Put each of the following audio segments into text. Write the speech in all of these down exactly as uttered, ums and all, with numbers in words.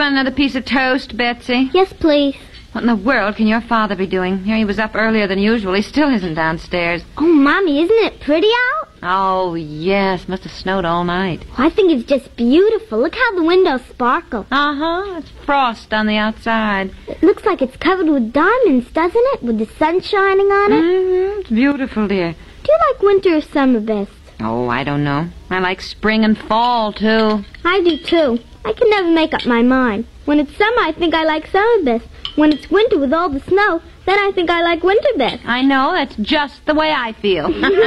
want another piece of toast, Betsy? Yes, please. What in the world can your father be doing? Here he was up earlier than usual. He still isn't downstairs. Oh, Mommy, isn't it pretty out? Oh, yes. Must have snowed all night. I think it's just beautiful. Look how the windows sparkle. Uh-huh. It's frost on the outside. It looks like it's covered with diamonds, doesn't it? With the sun shining on it. Mm-hmm. It's beautiful, dear. Do you like winter or summer best? Oh, I don't know. I like spring and fall, too. I do, too. I can never make up my mind. When it's summer, I think I like summer best. When it's winter with all the snow, then I think I like winter best. I know. That's just the way I feel.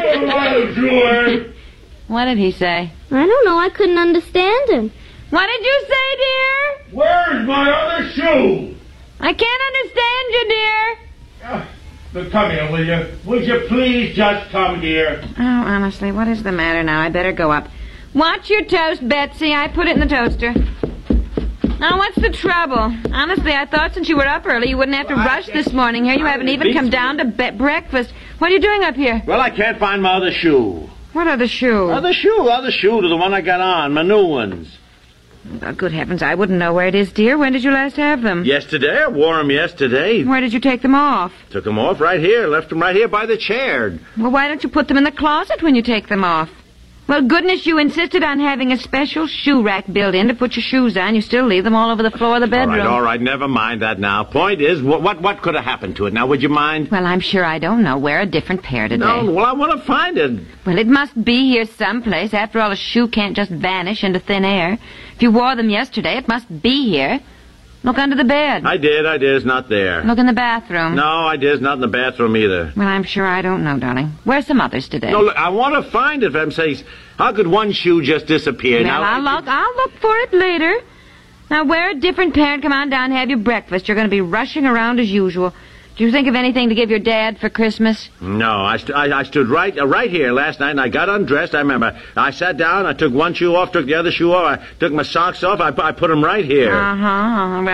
What did he say? I don't know. I couldn't understand him. What did you say, dear? Where's my other shoe? I can't understand you, dear. Uh, but come here, will you? Would you please just come here? Oh, honestly, what is the matter now? I better go up. Watch your toast, Betsy. I put it in the toaster. Now, what's the trouble? Honestly, I thought since you were up early, you wouldn't have to well, rush this morning here. You haven't even come down to be- breakfast. What are you doing up here? Well, I can't find my other shoe. What other shoe? Other shoe, other shoe to the one I got on, my new ones. Oh, good heavens, I wouldn't know where it is, dear. When did you last have them? Yesterday, I wore them yesterday. Where did you take them off? Took them off right here, left them right here by the chair. Well, why don't you put them in the closet when you take them off? Well, goodness, you insisted on having a special shoe rack built in to put your shoes on. You still leave them all over the floor of the bedroom. All right, all right, never mind that now. Point is, what what, what could have happened to it? Now, would you mind? Well, I'm sure I don't know. Wear a different pair today. No, well, I want to find it. Well, it must be here someplace. After all, a shoe can't just vanish into thin air. If you wore them yesterday, it must be here. Look under the bed. I did, I did. It's not there. Look in the bathroom. No, I did. It's not in the bathroom either. Well, I'm sure I don't know, darling. Where's some others today? No, look, I want to find it, for I'm saying, how could one shoe just disappear? Well, now, I'll look, I'll look for it later. Now, wear a different pair and come on down and have your breakfast. You're going to be rushing around as usual. Do you think of anything to give your dad for Christmas? No, I, st- I, I stood right uh, right here last night, and I got undressed. I remember. I sat down, I took one shoe off, took the other shoe off, I took my socks off, I, I put them right here. Uh-huh.